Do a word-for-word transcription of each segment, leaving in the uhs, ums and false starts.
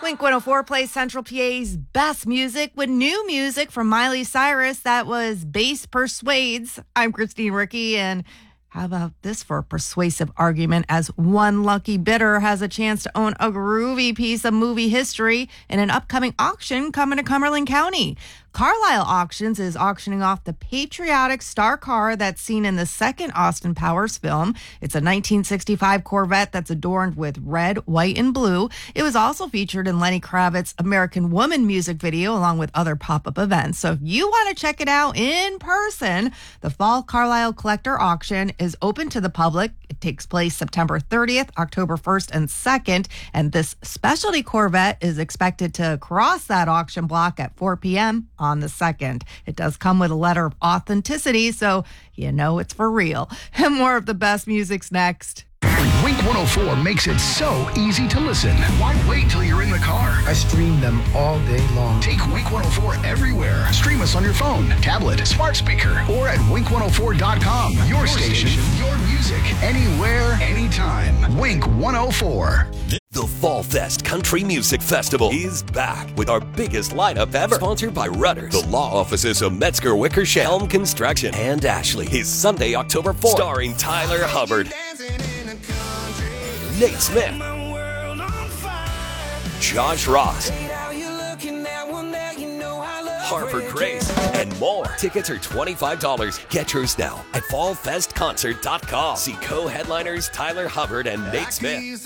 Wink one oh four plays Central P A's best music with new music from Miley Cyrus. That was Bass Persuades. I'm Christine Ricky, and how about this for a persuasive argument as one lucky bidder has a chance to own a groovy piece of movie history in an upcoming auction coming to Cumberland County. Carlisle Auctions is auctioning off the patriotic star car that's seen in the second Austin Powers film. It's a nineteen sixty-five Corvette that's adorned with red, white, and blue. It was also featured in Lenny Kravitz's American Woman music video along with other pop-up events. So if you want to check it out in person, the Fall Carlisle Collector Auction is open to the public. It takes place September thirtieth, October first, and second. And this specialty Corvette is expected to cross that auction block at four p.m. on the second. It does come with a letter of authenticity, so you know it's for real. And more of the best music's next. Wink one oh four makes it so easy to listen. Why wait till you're in the car? I stream them all day long. Take Wink one oh four everywhere. Stream us on your phone, tablet, smart speaker, or at wink one oh four dot com. Your, your station, station, your music, anywhere, anytime. Wink one oh four. The Fall Fest Country Music Festival is back with our biggest lineup ever. Sponsored by Rudders, the law offices of Metzger Wickersham, Helm Construction, and Ashley. Is Sunday, October fourth. Starring Tyler Hubbard, Nate Smith, Josh Ross, Harper Grace, and more. Tickets are twenty-five dollars. Get yours now at fall fest concert dot com. See co-headliners Tyler Hubbard and Nate Smith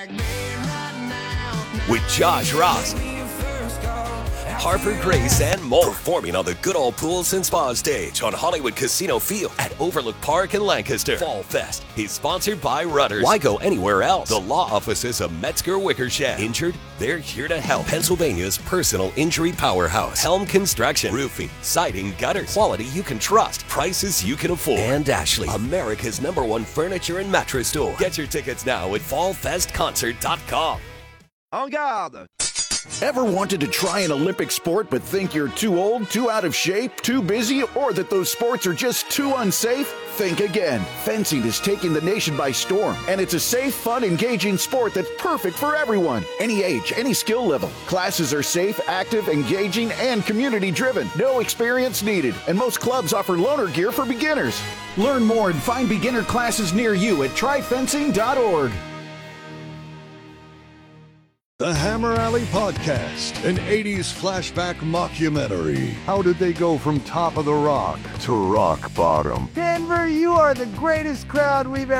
with Josh Ross, Harper Grace, and more. Performing on the Good Old Pools and Spa stage on Hollywood Casino Field at Overlook Park in Lancaster. Fall Fest is sponsored by Rudders. Why go anywhere else? The law offices of Metzger Wickersham. Injured? They're here to help. Pennsylvania's personal injury powerhouse. Helm Construction. Roofing, siding, gutters. Quality you can trust. Prices you can afford. And Ashley, America's number one furniture and mattress store. Get your tickets now at fall fest concert dot com. En garde! Ever wanted to try an Olympic sport but think you're too old, too out of shape, too busy, or that those sports are just too unsafe? Think again. Fencing is taking the nation by storm, and it's a safe, fun, engaging sport that's perfect for everyone. Any age, any skill level. Classes are safe, active, engaging, and community-driven. No experience needed, and most clubs offer loaner gear for beginners. Learn more and find beginner classes near you at try fencing dot org. The Hammer Alley Podcast, an eighties flashback mockumentary. How did they go from top of the rock to rock bottom? Denver, you are the greatest crowd we've ever